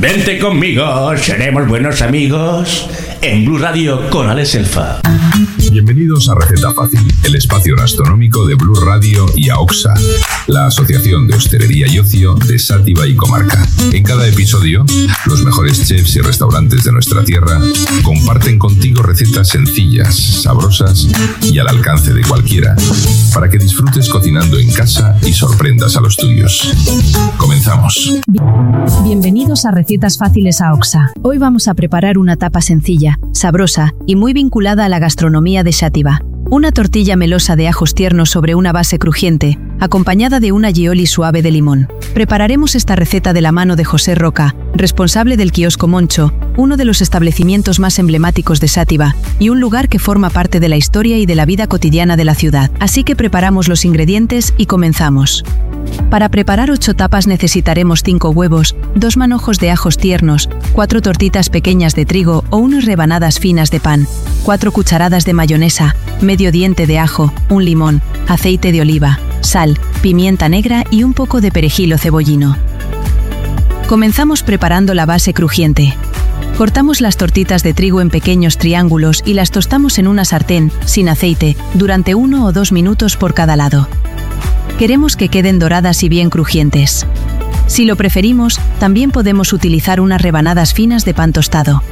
Vente conmigo, seremos buenos amigos. En Blu Radio con Alex Elfa. Bienvenidos a Receta Fácil, el espacio gastronómico de Blu Radio y AOXA, la Asociación de Hostelería y Ocio de Sátiva y Comarca. En cada episodio, los mejores chefs y restaurantes de nuestra tierra comparten contigo recetas sencillas, sabrosas y al alcance de cualquiera, para que disfrutes cocinando en casa y sorprendas a los tuyos. Comenzamos. Bienvenidos a Recetas Fáciles AOXA. Hoy vamos a preparar una tapa sencilla, sabrosa y muy vinculada a la gastronomía de Sátiva. Una tortilla melosa de ajos tiernos sobre una base crujiente, acompañada de un aioli suave de limón. Prepararemos esta receta de la mano de José Roca, responsable del Quiosco Moncho, uno de los establecimientos más emblemáticos de Sátiva y un lugar que forma parte de la historia y de la vida cotidiana de la ciudad. Así que preparamos los ingredientes y comenzamos. Para preparar 8 tapas necesitaremos 5 huevos, 2 manojos de ajos tiernos, 4 tortitas pequeñas de trigo o unas rebanadas finas de pan, 4 cucharadas de mayonesa, medio diente de ajo, un limón, aceite de oliva, sal, pimienta negra y un poco de perejil o cebollino. Comenzamos preparando la base crujiente. Cortamos las tortitas de trigo en pequeños triángulos y las tostamos en una sartén, sin aceite, durante 1 o 2 minutos por cada lado. Queremos que queden doradas y bien crujientes. Si lo preferimos, también podemos utilizar unas rebanadas finas de pan tostado.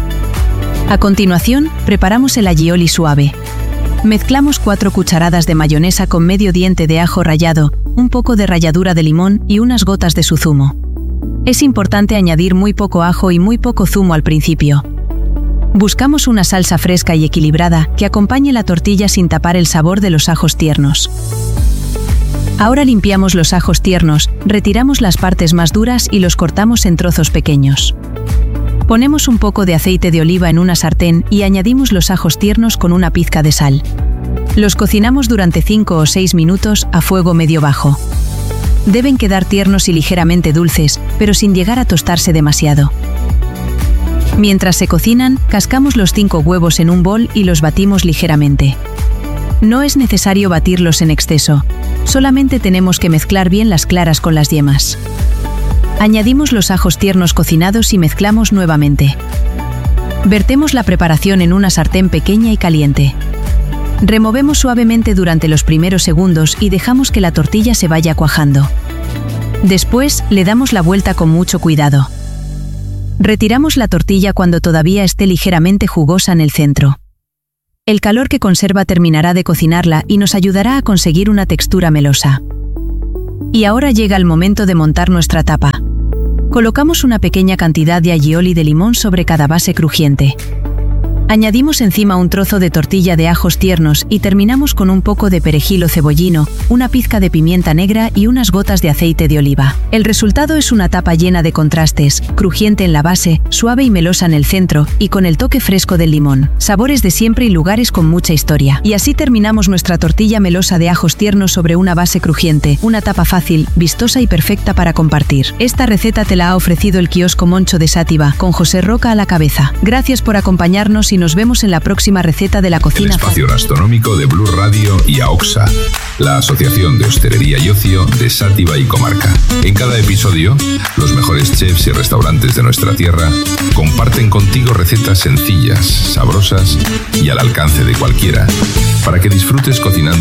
A continuación, preparamos el aioli suave. Mezclamos 4 cucharadas de mayonesa con medio diente de ajo rallado, un poco de ralladura de limón y unas gotas de su zumo. Es importante añadir muy poco ajo y muy poco zumo al principio. Buscamos una salsa fresca y equilibrada que acompañe la tortilla sin tapar el sabor de los ajos tiernos. Ahora limpiamos los ajos tiernos, retiramos las partes más duras y los cortamos en trozos pequeños. Ponemos un poco de aceite de oliva en una sartén y añadimos los ajos tiernos con una pizca de sal. Los cocinamos durante 5 o 6 minutos a fuego medio bajo. Deben quedar tiernos y ligeramente dulces, pero sin llegar a tostarse demasiado. Mientras se cocinan, cascamos los 5 huevos en un bol y los batimos ligeramente. No es necesario batirlos en exceso, solamente tenemos que mezclar bien las claras con las yemas. Añadimos los ajos tiernos cocinados y mezclamos nuevamente. Vertemos la preparación en una sartén pequeña y caliente. Removemos suavemente durante los primeros segundos y dejamos que la tortilla se vaya cuajando. Después, le damos la vuelta con mucho cuidado. Retiramos la tortilla cuando todavía esté ligeramente jugosa en el centro. El calor que conserva terminará de cocinarla y nos ayudará a conseguir una textura melosa. Y ahora llega el momento de montar nuestra tapa. Colocamos una pequeña cantidad de aioli de limón sobre cada base crujiente. Añadimos encima un trozo de tortilla de ajos tiernos y terminamos con un poco de perejil o cebollino, una pizca de pimienta negra y unas gotas de aceite de oliva. El resultado es una tapa llena de contrastes, crujiente en la base, suave y melosa en el centro, y con el toque fresco del limón. Sabores de siempre y lugares con mucha historia. Y así terminamos nuestra tortilla melosa de ajos tiernos sobre una base crujiente, una tapa fácil, vistosa y perfecta para compartir. Esta receta te la ha ofrecido el Quiosco Moncho de Sátiva, con José Roca a la cabeza. Gracias por acompañarnos y nos vemos en la próxima receta de la cocina. El espacio gastronómico de Blu Radio y AOXA, la Asociación de Hostelería y Ocio de Sátiva y Comarca. En cada episodio, los mejores chefs y restaurantes de nuestra tierra comparten contigo recetas sencillas, sabrosas y al alcance de cualquiera, para que disfrutes cocinando